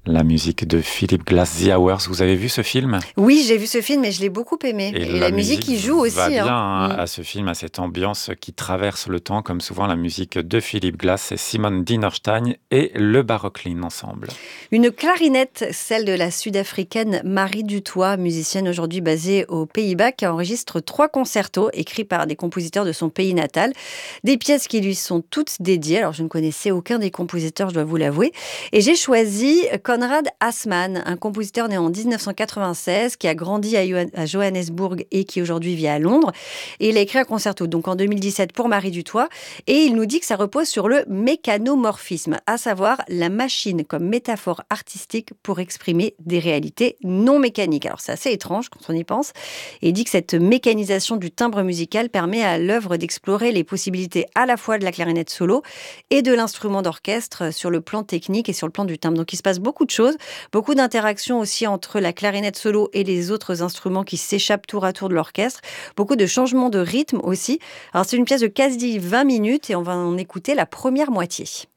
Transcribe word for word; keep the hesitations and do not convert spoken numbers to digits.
La musique de Philip Glass, The Hours. Vous avez vu ce film? Oui, j'ai vu ce film et je l'ai beaucoup aimé. Et, Et la la musique, musique il joue va aussi. bien Hein. hein, Mm. à ce film, à cette ambiance qui traverse le temps, comme souvent la musique de Philip Glass et Simon Dinerstein et le Barocline ensemble. Une clarinette, celle de la sud-africaine Marie Dutoit, musicienne aujourd'hui basée aux Pays-Bas, qui enregistre trois concertos écrits par des compositeurs de son pays natal. Des pièces qui lui sont toutes dédiées. Alors, je ne connaissais aucun des compositeurs, je dois vous l'avouer. Et j'ai choisi Konrad Assmann, un compositeur né en dix-neuf cent quatre-vingt-seize, qui a grandi à Johann- à Johannesburg et qui aujourd'hui vit à Londres. Et il a écrit un concerto donc en deux mille dix-sept pour Marie Dutoit. Et il nous dit que ça repose sur le mécanomorphisme, à savoir la machine comme métaphore artistique pour exprimer des réalités non mécaniques. Alors c'est assez étrange quand on y pense. Et il dit que cette mécanisation du timbre musical permet à l'œuvre d'explorer les possibilités à la fois de la clarinette solo et de l'instrument d'orchestre sur le plan technique et sur le plan du timbre. Donc il se passe beaucoup de choses, beaucoup d'interactions aussi entre la clarinette solo et les autres instruments qui s'échappent tour à tour de l'orchestre, beaucoup de changements de rythme aussi. Alors c'est une pièce de quasi vingt minutes et on va en écouter la première moitié.